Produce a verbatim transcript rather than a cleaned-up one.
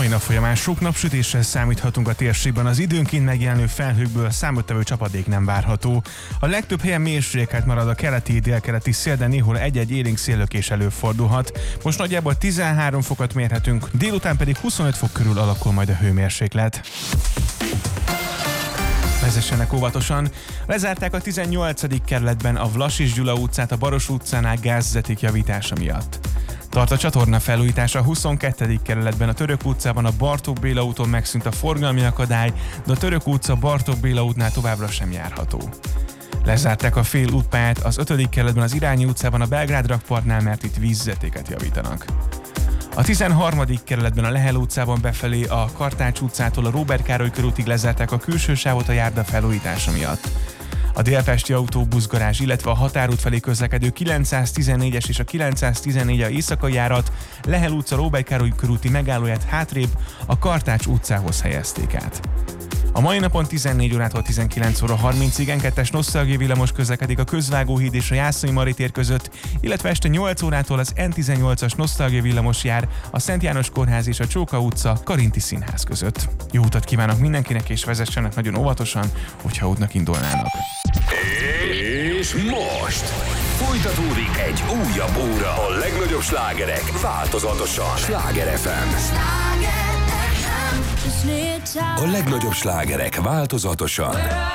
mai nap folyamán sok napsütéssel számíthatunk a térségben, az időnként megjelenő felhőkből számottevő csapadék nem várható. A legtöbb helyen mérsékelt marad a keleti, délkeleti szél, de néhol egy-egy élénk széllökés előfordulhat. Most nagyjából tizenhárom fokot mérhetünk, délután pedig huszonöt fok körül alakul majd a hőmérséklet. Vezessenek óvatosan. Lezárták a tizennyolcadik kerületben a Vlasis Gyula utcát a Baros utcánál gázvezeték javítása miatt. Tart a csatorna felújítása a huszonkettedik kerületben a Török utcában a Bartók Béla úton megszűnt a forgalmi akadály, de a Török utca Bartók Béla útnál továbbra sem járható. Lezárták a fél útpályát az ötödik kerületben az Irányi utcában a Belgrád rakpartnál, mert itt vízvezetéket javítanak. A tizenharmadik kerületben a Lehel utcában befelé a Kartács utcától a Róbert Károly körútig lezárták a külső sávot a járda felújítása miatt. A délpesti autóbuszgarázs, illetve a Határút felé közlekedő kilencszáztizennégyes és a kilencszáztizennégy a éjszakai járat Lehel utca Róbert Károly körúti megállóját hátrébb a Kartács utcához helyezték át. A mai napon tizennégy órától tizenkilenc óra harmincig en kettes nosztalgia villamos közlekedik a Közvágóhíd és a Jászai Mari tér között, illetve este nyolc órától az en tizennyolcas nosztalgia villamos jár a Szent János Kórház és a Csóka utca Karinti Színház között. Jó utat kívánok mindenkinek, és vezessenek nagyon óvatosan, hogyha útnak indulnának. És most folytatódik egy újabb óra. A legnagyobb slágerek változatosan. Sláger ef em. A legnagyobb slágerek változatosan.